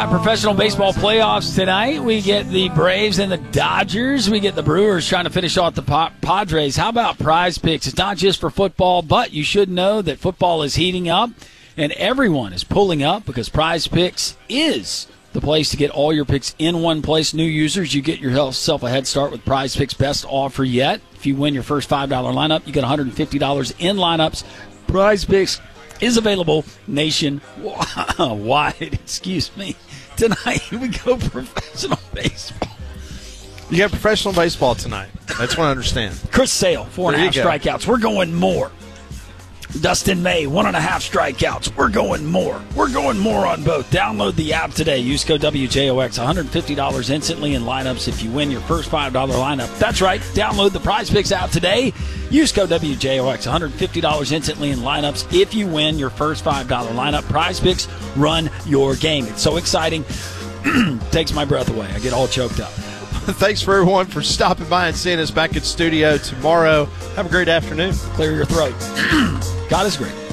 Professional baseball playoffs tonight. We get the Braves and the Dodgers. We get the Brewers trying to finish off the Padres. How about Prize Picks? It's not just for football, but you should know that football is heating up and everyone is pulling up because Prize Picks is the place to get all your picks in one place. New users, you get yourself a head start with Prize Picks' best offer yet. If you win your first $5 lineup, you get $150 in lineups. Prize Picks is available nationwide. Excuse me. Tonight we go professional baseball. You got professional baseball tonight. That's what I understand. Chris Sale, 4.5 strikeouts. We're going more. Dustin May, 1.5 strikeouts. We're going more. We're going more on both. Download the app today. Use code WJOX. $150 instantly in lineups if you win your first $5 lineup. That's right. Download the Prize Picks app today. Use code WJOX. $150 instantly in lineups if you win your first $5 lineup. Prize Picks, run your game. It's so exciting. Takes my breath away. I get all choked up. Thanks for everyone for stopping by and seeing us back at studio tomorrow. Have a great afternoon. Clear your throat. God is great.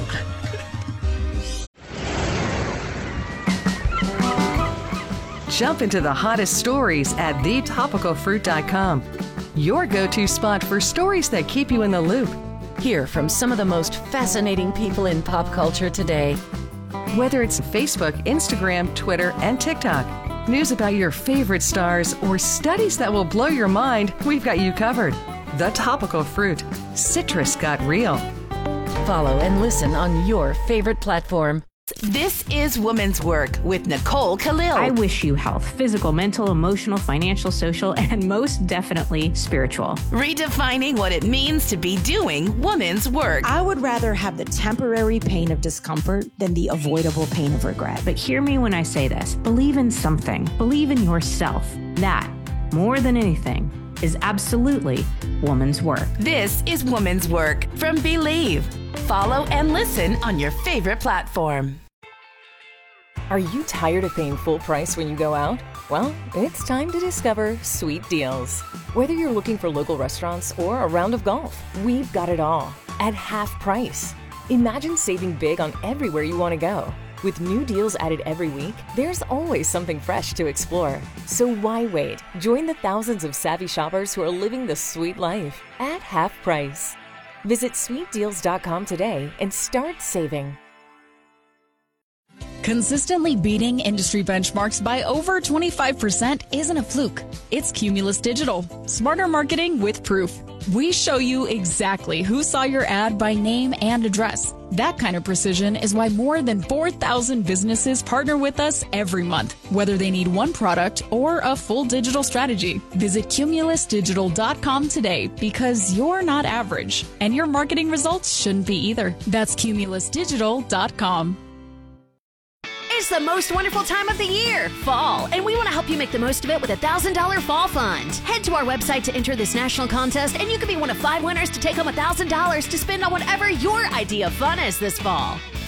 Jump into the hottest stories at thetopicalfruit.com. Your go-to spot for stories that keep you in the loop. Hear from some of the most fascinating people in pop culture today. Whether it's Facebook, Instagram, Twitter, and TikTok, news about your favorite stars, or studies that will blow your mind, we've got you covered. The Topical Fruit. Citrus got real. Follow and listen on your favorite platform. This is Women's Work with Nicole Khalil. I wish you health, physical, mental, emotional, financial, social, and most definitely spiritual. Redefining what it means to be doing women's work. I would rather have the temporary pain of discomfort than the avoidable pain of regret. But hear me when I say this. Believe in something. Believe in yourself. That, more than anything, is absolutely woman's work. This is Woman's Work from Believe. Follow and listen on your favorite platform. Are you tired of paying full price when you go out? Well, it's time to discover Sweet Deals. Whether you're looking for local restaurants or a round of golf, we've got it all at half price. Imagine saving big on everywhere you want to go. With new deals added every week, there's always something fresh to explore. So why wait? Join the thousands of savvy shoppers who are living the sweet life at half price. Visit sweetdeals.com today and start saving. Consistently beating industry benchmarks by over 25% isn't a fluke. It's Cumulus Digital. Smarter marketing with proof. We show you exactly who saw your ad by name and address. That kind of precision is why more than 4,000 businesses partner with us every month, whether they need one product or a full digital strategy. Visit cumulusdigital.com today because you're not average, and your marketing results shouldn't be either. That's cumulusdigital.com. It's the most wonderful time of the year, fall, and we want to help you make the most of it with a $1,000 fall fund. Head to our website to enter this national contest, and you could be one of 5 winners to take home $1,000 to spend on whatever your idea of fun is this fall.